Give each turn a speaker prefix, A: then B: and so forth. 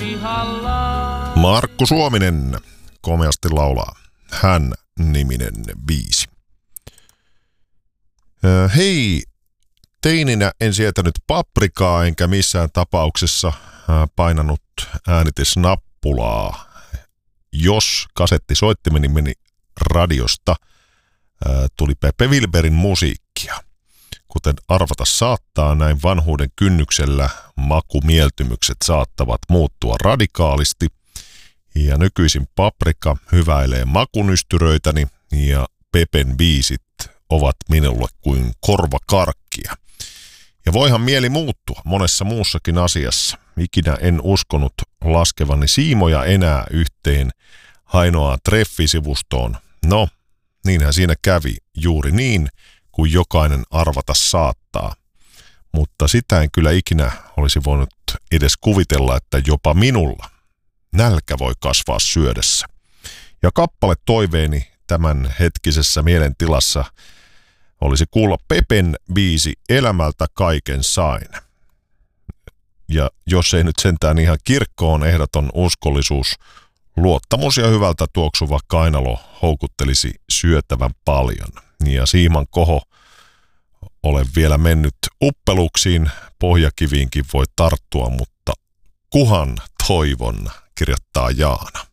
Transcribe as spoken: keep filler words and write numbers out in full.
A: Markku Suominen komeasti laulaa Hän-niminen biisi. Äh, hei, teininä en sietänyt paprikaa enkä missään tapauksessa äh, painanut äänitysnappulaa. Jos kasetti soittimeni meni radiosta, äh, tuli Pepe Wilberin musiikkia. Kuten arvata saattaa, näin vanhuuden kynnyksellä makumieltymykset saattavat muuttua radikaalisti. Ja nykyisin paprika hyväilee makunystyröitäni ja Pepen biisit ovat minulle kuin korvakarkkia. Ja voihan mieli muuttua monessa muussakin asiassa. Ikinä en uskonut laskevani siimoja enää yhteen ainoaan treffisivustoon. No, niinhän siinä kävi juuri niin, kuin jokainen arvata saattaa. Mutta sitä en kyllä ikinä olisi voinut edes kuvitella, että jopa minulla nälkä voi kasvaa syödessä. Ja kappale toiveeni tämän hetkisessä mielentilassa olisi kuulla Pepen biisi Elämältä kaiken sain. Ja jos ei nyt sentään ihan kirkkoon ehdoton uskollisuus, luottamus ja hyvältä tuoksuva kainalo houkuttelisi syötävän paljon. Ja siiman koho olen vielä mennyt uppeluksiin, pohjakiviinkin voi tarttua, mutta kuhan toivon, kirjoittaa Jaana.